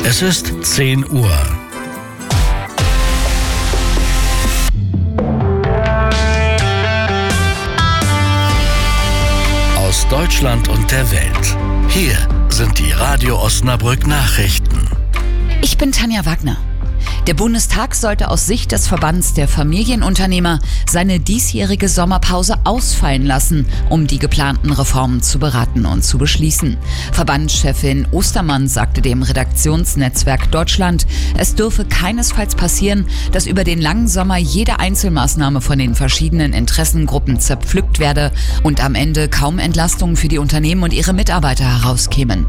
Es ist 10 Uhr. Aus Deutschland und der Welt. Hier sind die Radio Osnabrück Nachrichten. Ich bin Tanja Wagner. Der Bundestag sollte aus Sicht des Verbands der Familienunternehmer seine diesjährige Sommerpause ausfallen lassen, um die geplanten Reformen zu beraten und zu beschließen. Verbandschefin Ostermann sagte dem Redaktionsnetzwerk Deutschland, es dürfe keinesfalls passieren, dass über den langen Sommer jede Einzelmaßnahme von den verschiedenen Interessengruppen zerpflückt werde und am Ende kaum Entlastungen für die Unternehmen und ihre Mitarbeiter herauskämen.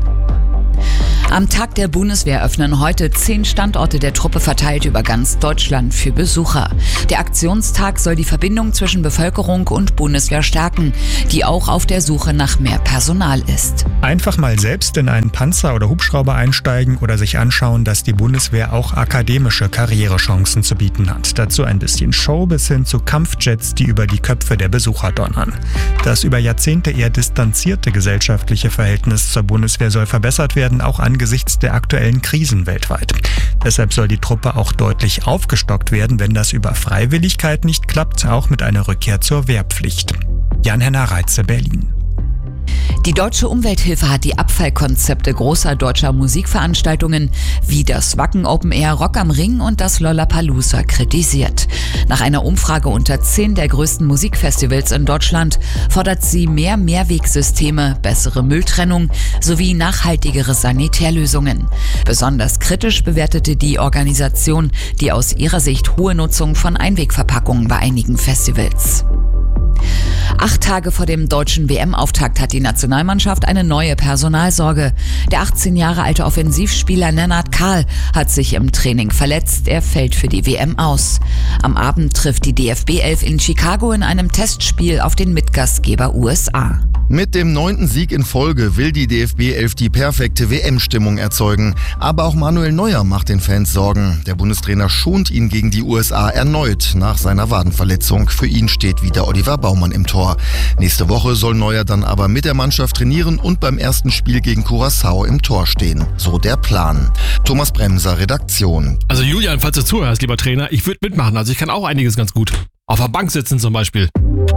Am Tag der Bundeswehr öffnen heute 10 Standorte der Truppe verteilt über ganz Deutschland für Besucher. Der Aktionstag soll die Verbindung zwischen Bevölkerung und Bundeswehr stärken, die auch auf der Suche nach mehr Personal ist. Einfach mal selbst in einen Panzer oder Hubschrauber einsteigen oder sich anschauen, dass die Bundeswehr auch akademische Karrierechancen zu bieten hat. Dazu ein bisschen Show bis hin zu Kampfjets, die über die Köpfe der Besucher donnern. Das über Jahrzehnte eher distanzierte gesellschaftliche Verhältnis zur Bundeswehr soll verbessert werden, auch angesichts der aktuellen Krisen weltweit. Deshalb soll die Truppe auch deutlich aufgestockt werden, wenn das über Freiwilligkeit nicht klappt, auch mit einer Rückkehr zur Wehrpflicht. Jan-Henner Reitze, Berlin. Die Deutsche Umwelthilfe hat die Abfallkonzepte großer deutscher Musikveranstaltungen wie das Wacken Open Air Rock am Ring und das Lollapalooza kritisiert. Nach einer Umfrage unter 10 der größten Musikfestivals in Deutschland fordert sie mehr Mehrwegsysteme, bessere Mülltrennung sowie nachhaltigere Sanitärlösungen. Besonders kritisch bewertete die Organisation die aus ihrer Sicht hohe Nutzung von Einwegverpackungen bei einigen Festivals. 8 Tage vor dem deutschen WM-Auftakt hat die Nationalmannschaft eine neue Personalsorge. Der 18 Jahre alte Offensivspieler Lennart Kahl hat sich im Training verletzt. Er fällt für die WM aus. Am Abend trifft die DFB-11 in Chicago in einem Testspiel auf den Mitgastgeber USA. Mit dem 9. Sieg in Folge will die DFB-11 die perfekte WM-Stimmung erzeugen. Aber auch Manuel Neuer macht den Fans Sorgen. Der Bundestrainer schont ihn gegen die USA erneut nach seiner Wadenverletzung. Für ihn steht wieder Oliver Baumann im Tor. Nächste Woche soll Neuer dann aber mit der Mannschaft trainieren und beim ersten Spiel gegen Curaçao im Tor stehen. So der Plan. Thomas Bremser, Redaktion. Also Julian, falls du zuhörst, lieber Trainer, ich würde mitmachen. Also ich kann auch einiges ganz gut. Auf der Bank sitzen zum Beispiel.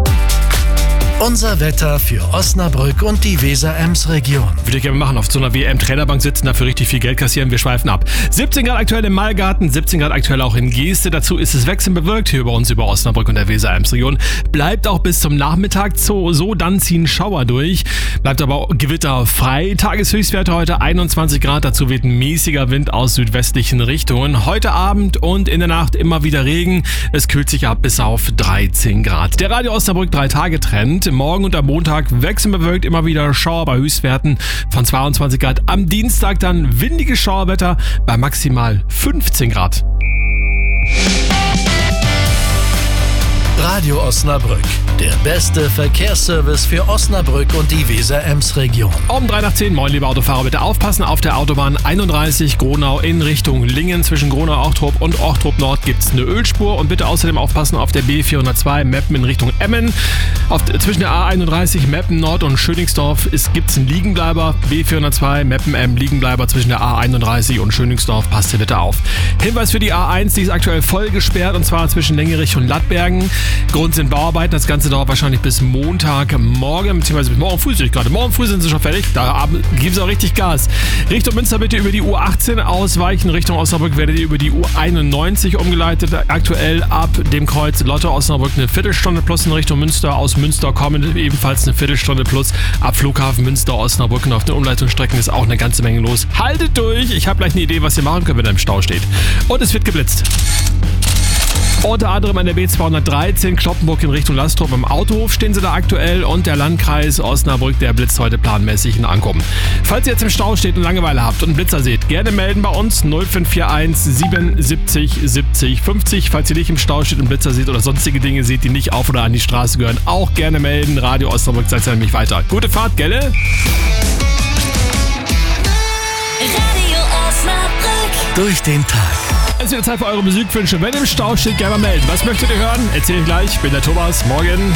Unser Wetter für Osnabrück und die Weser-Ems-Region. Würde ich gerne machen, auf so einer WM-Trainerbank sitzen, dafür richtig viel Geld kassieren. Wir schweifen ab. 17 Grad aktuell im Malgarten, 17 Grad aktuell auch in Geeste. Dazu ist es wechselnd bewölkt hier bei uns über Osnabrück und der Weser-Ems-Region. Bleibt auch bis zum Nachmittag so, dann ziehen Schauer durch. Bleibt aber gewitterfrei. Tageshöchstwerte heute 21 Grad. Dazu weht ein mäßiger Wind aus südwestlichen Richtungen. Heute Abend und in der Nacht immer wieder Regen. Es kühlt sich ab bis auf 13 Grad. Der Radio Osnabrück 3-Tage-Trend. Morgen und am Montag wechselnd bewölkt, immer wieder Schauer bei Höchstwerten von 22 Grad. Am Dienstag dann windiges Schauerwetter bei maximal 15 Grad. Radio Osnabrück, der beste Verkehrsservice für Osnabrück und die Weser-Ems-Region. Um 3:10, moin liebe Autofahrer, bitte aufpassen, auf der Autobahn 31 Gronau in Richtung Lingen. Zwischen Gronau-Ochtrop und Ochtrop-Nord gibt es eine Ölspur und bitte außerdem aufpassen auf der B402 Meppen in Richtung Emmen. Zwischen der A31 Meppen Nord und Schönigsdorf gibt es einen Liegenbleiber. B402 Meppen Liegenbleiber zwischen der A31 und Schönigsdorf, passt hier bitte auf. Hinweis für die A1, die ist aktuell voll gesperrt und zwar zwischen Lengerich und Lattbergen. Grund sind Bauarbeiten, das Ganze dauert wahrscheinlich bis Montagmorgen, beziehungsweise bis morgen früh, sehe ich gerade. Morgen früh sind sie schon fertig, da geben sie auch richtig Gas. Richtung Münster bitte über die U18 ausweichen, Richtung Osnabrück werdet ihr über die U91 umgeleitet. Aktuell ab dem Kreuz Lotte Osnabrück eine Viertelstunde plus in Richtung Münster, aus Münster kommen ebenfalls eine Viertelstunde plus. Ab Flughafen Münster Osnabrück und auf den Umleitungsstrecken ist auch eine ganze Menge los. Haltet durch, ich habe gleich eine Idee, was ihr machen könnt, wenn ihr im Stau steht. Und es wird geblitzt. Unter anderem an der B213 Kloppenburg in Richtung Lastrop im Autohof stehen sie da aktuell und der Landkreis Osnabrück, der blitzt heute planmäßig in Ankommen. Falls ihr jetzt im Stau steht und Langeweile habt und einen Blitzer seht, gerne melden bei uns 0541 77 70 50. Falls ihr nicht im Stau steht und Blitzer seht oder sonstige Dinge seht, die nicht auf oder an die Straße gehören, auch gerne melden. Radio Osnabrück seid ihr nämlich weiter. Gute Fahrt, gell? Radio Osnabrück. Durch den Tag. Es ist wieder Zeit für eure Musikwünsche. Wenn ihr im Stau steht, gerne mal melden. Was möchtet ihr hören? Erzähl ich gleich. Ich bin der Thomas. Morgen.